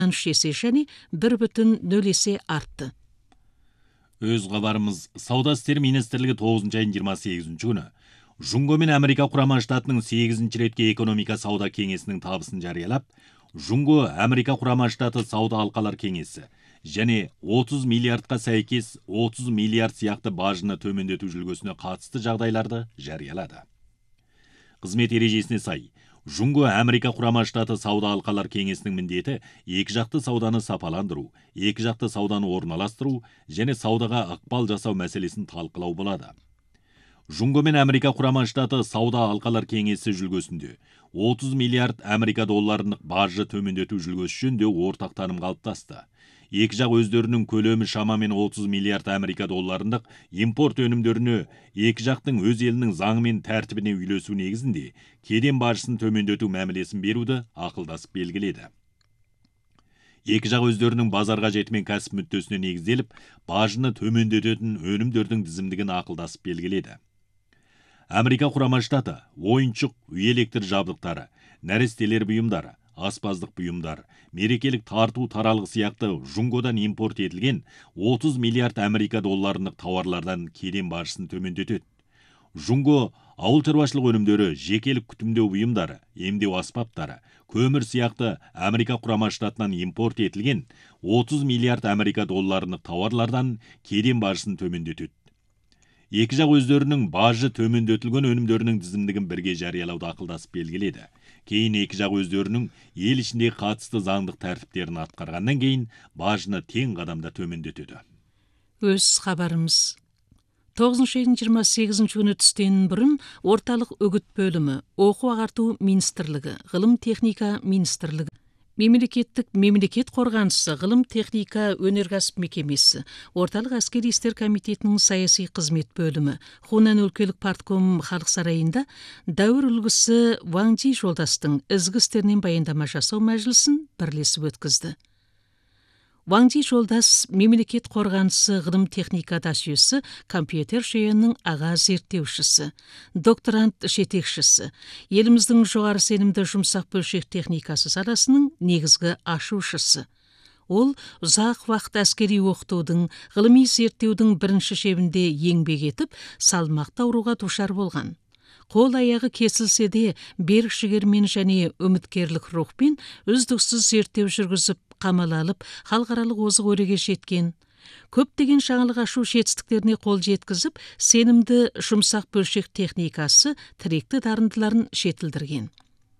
3 есе және 1,0 есе артты. Өз хабарымыз Сауда істері министрлігі 9 айының 28 күні Жунго мен Америка құрама штатының 8 ретке экономика сауда кеңесінің табысын жариялап, Жунго Америка құрама штаты сауда алқалар кеңесі және 30 миллиардқа сәйкес 30 миллиард сияқты бажыны төмендету жүлгесіне қатысты жағдайларды жариялады. Қызмет ережесіне сай, Жунго Америка құрама штаты сауда алқалар кеңесінің міндеті екі жақты сауданы сапаландыру, екі жақты сауданы орналастыру және саудаға ықпал жасау мәселесін талқылау болады. Жунго мен Америка құрама штаты сауда алқалар кеңесі жүлгесінде 30 миллиард Америка долларының бажы төмендету жүлгесі жөнінде ортақ таным қалыптасты. Екі жақ өздерінің көлемі шамамен 30 миллиард Америка долларындық импорт өнімдеріне екі жақтың өз елінің заңы мен тәртібіне үйлесу негізінде кеден бажысын төмендету мәмілесін беруді ақылдасып белгіледі. Екі жақ өздерінің базарға жетімен кәсіп мүддесіне негізделіп, бажыны төмендететін өнімдердің тізімдігін ақылдасып белгіледі. Америка құрама штаты ойыншық, электр жабдықтары, нәрестелер бұйымдары, аспаздық бұйымдар, мерекелік тарту таралғы сияқты Жунгодан импорт етілген 30 миллиард Америка долларының тауарлардан кеден бажысын төмендетеді. Жунго ауыл шаруашылық өнімдері, жекелік күтімдеу бұйымдары, емдеу аспаптары, көмір сияқты Америка құрама штатынан импорт етілген 30 миллиард Америка долларының тауарлардан кеден бажысын төмендетеді. Екі жақ өздерінің бажы төмендетілген өнімдерінің тізімдігін бірге жариялауды ақылдасып белгіледі. Кейін екі жақ өздерінің ел ішінде қатысты заңдық тәртіптерін атқарғаннан кейін бажыны тең қадамда төмендетеді. Өз хабарымыз 9 айының 28 күні түстен бұрын орталық үгіт бөлімі, оқу ағарту министрлігі, ғылым техника министрлігі, мемлекет қорғанысы, ғылым техника өнеркәсіп мекемесі, орталық әскери істер комитетінің саяси қызмет бөлімі, Хунан өлкелік партком халық сарайында дәуір үлгісі Ваң Ди жолдастың ізгі істерінен баяндама жасау мәжілісін бірлесіп өткізді. Ваң Ди жолдас мемлекет қорғанысы ғылым техника дасүйесі, компьютер жүйенің аға зерттеушісі, докторант жетекшісі, еліміздің жоғары сенімді жұмсақ бөлшек техникасы саласының негізгі ашушысы. Ол ұзақ уақыт әскери оқытудың, ғылыми зерттеудің бірінші шебінде еңбек етіп, салмақты ауруға душар болған. Қол аяғы кесілсе де берік жігермен және үміткерлік рухпен үздіксіз зерттеу жүргізіп, қамал алып, халықаралық озық өреге жеткен. Көптеген жаңалық ашу жетістіктеріне қол жеткізіп, сенімді жұмсақ бөлшек техникасы тіректі дарындыларын жетілдірген.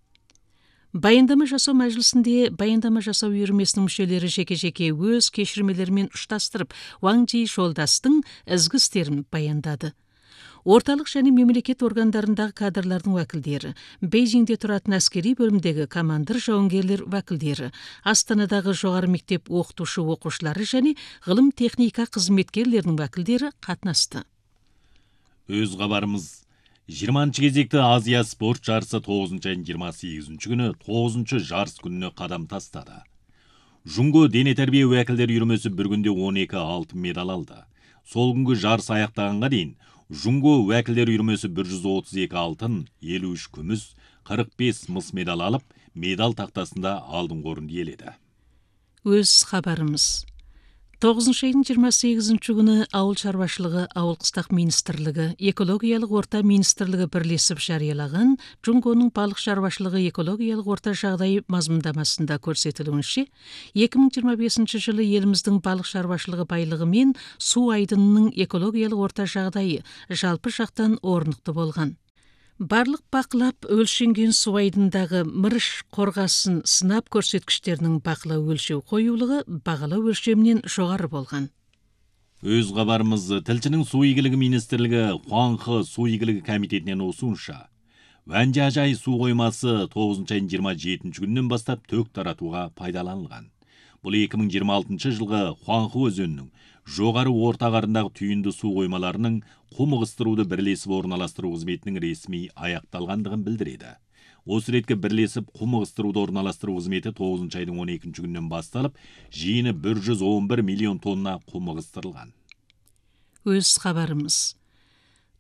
Баяндама жасау мәжілісінде баяндама жасау үйірмесінің мүшелері жеке-жеке өз кешірмелерімен ұштастырып, Ваң Ди жолдастың ізгі істерін баяндады. Орталық және мемлекет органдарындағы кадрлардың уәкілдері, Бейжіңде тұратын әскери бөлімдегі командир жауынгерлер уәкілдері, Астанадағы жоғары мектеп оқушылары және ғылым техника қызметкерлерінің уәкілдері қатынасты. Өз хабарымыз 20 кезекті Азия спорт жарысы 9 айының 28 күні 9 жарыс күніне қадам тастады. Жунго дене тәрбие уәкілдер үйірмесі бір күнде 12 алтын медаль алды. Сол күнгі жарыс аяқтағанға дейін Жунго уәкілдер үйірмесі 132 алтын, 53 күміс, 45 мыс медаль алып, медаль тақтасында алдыңғы орынды иеледі. Өз хабарымыз 9 айының 28 күні ауыл шаруашылығы, ауыл қыстақ министрлігі, экологиялық орта министрлігі бірлесіп жариялаған Жунгоның балық шаруашылығы экологиялық орта жағдайы мазмұндамасында көрсетілуінше, 2025 жылы еліміздің балық шаруашылығы байлығы мен су айдынының экологиялық орта жағдайы жалпы жақтан орнықты болған. Барлық бақылап өлшенген су айдындағы мырыш қорғасын сынап көрсеткіштерінің бақылау өлшеу қоюлығы бағалау өлшемінен жоғары болған. Өз хабарымыз тілшінің су игілігі министрлігі Хуанхы су игілігі комитетінен осуынша, Ванжажай су қоймасы 9 айының 27 күннен бастап төк таратуға пайдаланылған. Бұл 2026 жылғы Хуанхы өзенінің жоғары орта қарындағы түйінді су қоймаларының құм ығыстыруды бірлесіп орналастыру қызметінің ресми аяқталғандығын білдіреді. Осы ретке бірлесіп құм ығыстыруды орналастыру қызметі 9 айдың 12 күннен басталып, жиыны 111 миллион тонна құм ығыстырылған. Өз хабарымыз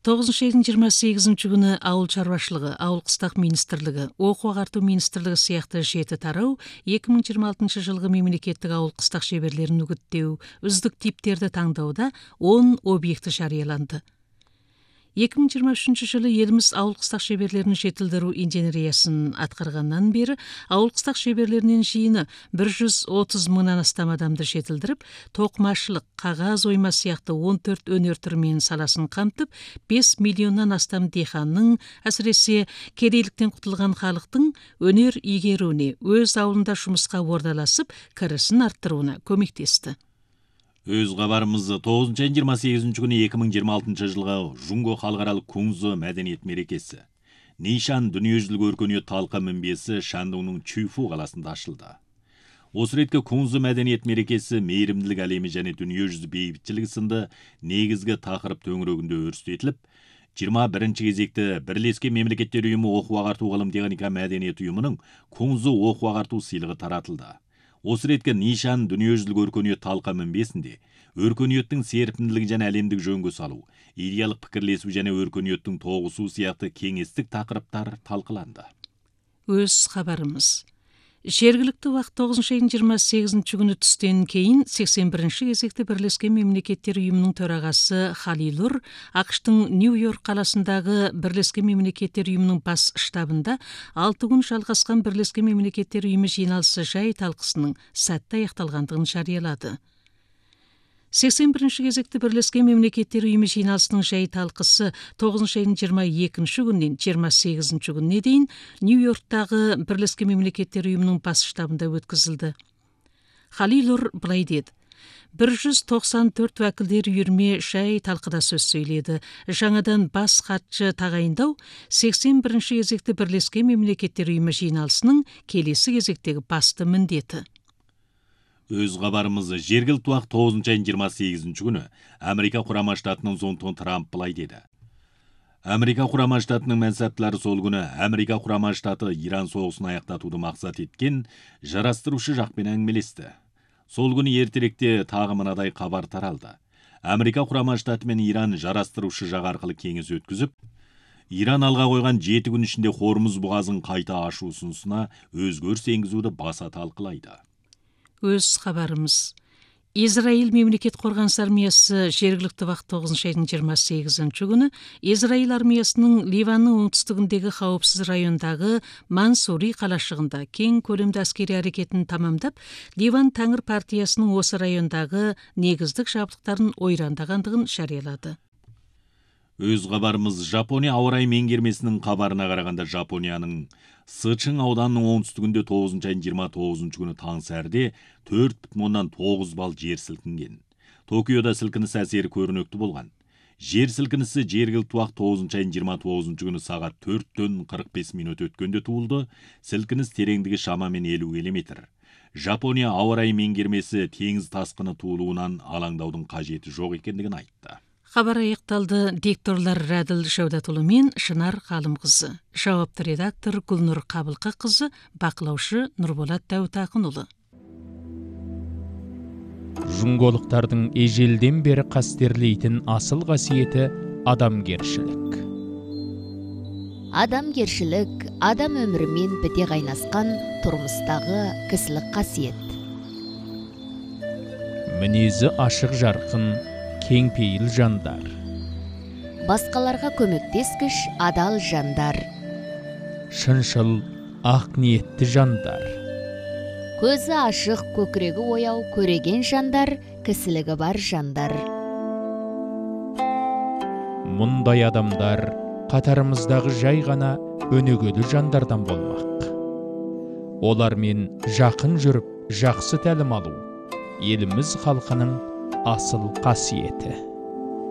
9-28 күні ауыл шаруашылығы, ауыл қыстақ министрлігі, оқу ағарту министрлігі сияқты жеті тарау 2026 жылғы мемлекеттік ауыл қыстақ шеберлерін үгіттеу, үздік типтерді таңдауда 10 объекті жарияланды. 2023 жылы еліміз ауыл қыстақ шеберлерін жетілдіру инженериясын атқарғаннан бері ауыл қыстақ шеберлерінен жиыны 130 мыңнан астам адамды жетілдіріп, тоқымашылық, қағаз ойма сияқты 14 өнер түрімен саласын қамтып, 5 миллионнан астам диханның, әсіресе кедейліктен құтылған халықтың өнер игеруіне, өз ауылында жұмысқа орналасып, кірісін арттыруына көмектесті. Өз хабарымыз 9-28 күні 2026 жылғы Жунго халықаралық Кунзо мәдениет мерекесі. Нишан дүниежүзілік өркениет талқы мінбесі Шандоңның Чуйфу қаласында ашылды. Осы ретте Кунзо мәдениет мерекесі мейірімділік әлемі және дүниежүзі бейбітшілігі сынды негізгі тақырып төңірегінде өрістетіліп, 21 кезекті Бірлескен Мемлекеттер ұйымы оқу-ағарту ғылым техника мәдениет ұйымының Кунзо оқу-ағарту сыйлығы таратылды. Осы ретке Нишан дүниежүзілік өркениет талқы мінбесінде өркениеттің серпімділігі және әлемдік жөнге салу, идеялық пікірлесу және өркениеттің тоғысу сияқты кеңестік тақырыптар талқыланды. Өз хабарымыз. Жергілікті уақыт 9-28 күні түстен кейін 81-ші кезекті Бірлескен Мемлекеттер ұйымының төрағасы Халилур ақш-тың Нью-Йорк қаласындағы Бірлескен Мемлекеттер ұйымының бас штабында 6 күн жалғасқан Бірлескен Мемлекеттер ұйымы жиналысы жай талқысының сәтті аяқталғандығын жариялады. 81-ші кезекті Бірлескен Мемлекеттер ұйымы жиналысының жай талқысы 9-22 күннен 28 күніне дейін Нью-Йорктағы Бірлескен Мемлекеттер ұйымының бас штабында өткізілді. Халилур былай деді: 194 уәкілдер үйірме жай талқыда сөз сөйледі. Жаңадан бас хатшы тағайындау 81-ші кезекті Бірлескен Мемлекеттер ұйымы жиналысының келесі кезектегі басты міндеті. Өз хабарымыз жергілікті уақыт 9-28 күні Америка құрама штатының Дональд Трамп былай деді. Америка құрама штатының мәнсаптылары сол күні Америка құрама штаты Иран соғысын аяқтатуды мақсат еткен жарастырушы жақпен әңгімелесті. Сол күні ертеректе тағы мынадай хабар таралды. Америка құрама штаты мен Иран жарастырушы жақ арқылы кеңес өткізіп, Иран алға қойған 7 күн ішінде Хормуз бұғазын қайта ашу ұсынысына өзгеріс енгізуді баса талқылайды. Өз хабарымыз. Израиль мемлекет қорғаныс армиясы жергілікті уақыт 9-28 күні Израиль армиясының Ливанның оңтүстігіндегі қауіпсіз райондағы Мансури қалашығында кең көлемді әскери әрекетін тамамдап, Ливан Тәңір партиясының осы райондағы негіздік жабдықтарын ойрандағандығын жариялады. Өз хабарымыз Жапония ауа райы меңгермесінің хабарына қарағанда Жапонияның Сычың ауданының оңтүстігінде 9-29 күні таң сәрде 4,9 балл жер сілкінген. Токиода сілкініс әсері көрінікті болған. Жер сілкінісі жергілікті уақыт 9-29 күні сағат 4:45 минут өткенде туылды. Сілкініс тереңдігі шамамен 50 км. Жапония ауа райы меңгермесі теңіз тасқыны туылуынан алаңдаудың қажеті жоқ екендігін айтты. Хабар аяқталды. Дикторлар Рәділ Шәудатұлы мен Шынар Қалымқызы. Жауапты редактор Гүлнұр Қабылқызы, бақылаушы Нұрболат Дәуітақынұлы. Жунголықтардың ежелден бері қастерлейтін асыл қасиеті адамгершілік. Адамгершілік адам өмірімен біте қайнасқан тұрмыстағы кісілік қасиет. Мінезі ашық жарқын, кеңпейіл жандар. Басқаларға көмектескіш адал жандар. Шыншыл, ақ ниетті жандар. Көзі ашық, көкірегі ояу, көреген жандар, кісілігі бар жандар. Мұндай адамдар қатарымыздағы жай ғана өнегелі жандардан болмақ. Олармен жақын жүріп, жақсы тәлім алу еліміз халқының асыл қасиеті.